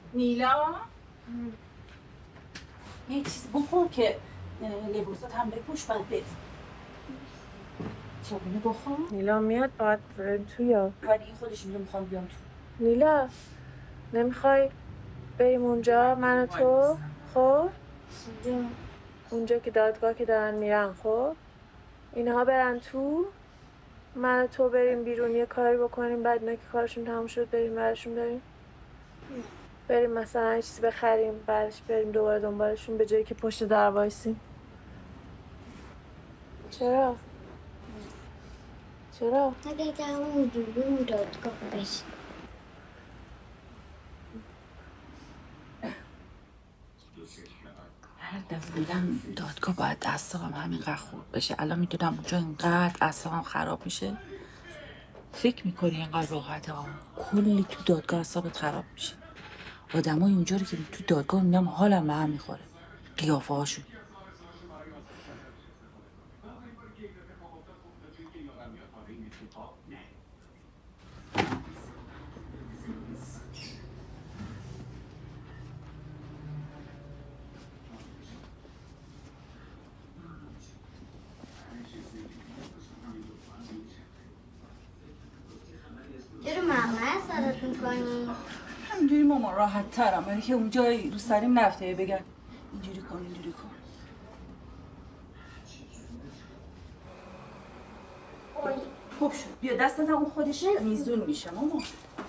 نیلا یه چیز بخور که لباسات هم بپوش بعد بریم. صابونه بخور. نیلا میاد باید بریم تو یا ولی خودش میگه میخوام بیام تو. نیلا نمیخوای بریم اونجا من و تو؟ خب اونجا که دادگاه که دارن میرن خب اینها برن تو من و تو بریم بیرون یه کاری بکنیم بعد اینا که کارشون تموم شد بریم برشون بریم مثلا یه چیزی بخریم بعدش بریم دوباره دنبالشون به جایی که پشت در وایسیم. چرا؟ اگه همونجوری اون دادگاه بشه هر دفعه میگم دادگاه باید اعصابم همینقدر خورد بشه. الان میدونم اونجا اینقدر اعصابم خراب میشه. فکر میکنی اینقدر راحته ها؟ کلی تو دادگاه اعصابت خراب میشه. آدمای اونجا رو که تو دادگاه میبینم حالم به هم میخوره. قیافه هاشون. چرا ماما صدات میکنی؟ همینجوری ماما راحت ترم ولی که اونجا رو سریم نرفته بگن اینجوری کن. خوب شد. بیا دستت اون خودش میزون میشه ماما.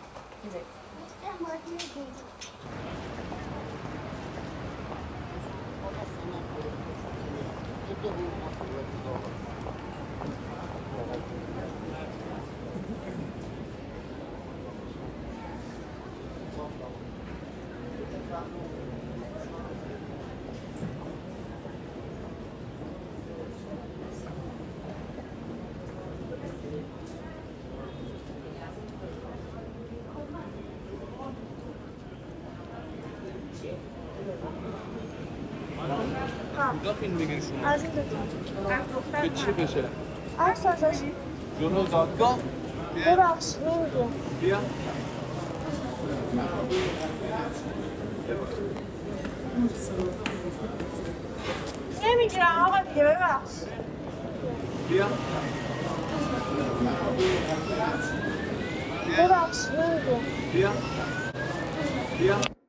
کجا فیلم میگیری شما؟ از این دوتا که چی بشه؟ سازش جلو دادگاه؟ ببخش نمیدون بیا نمیگیرم آقا دیگه ببخش بیا ببخش نمیدون بیا